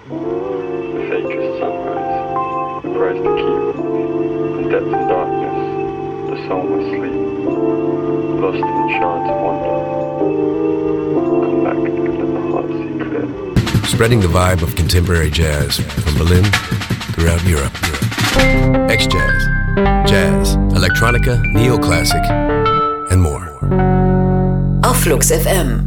The fakest sunrise, the price to keep. In depth and darkness, the soul must sleep. Lost in the chance of wonder. Come back and let the heart see clear. Spreading the vibe of contemporary jazz from Berlin throughout Europe. X-Jazz, jazz, electronica, neoclassic, and more. Auf Flux FM.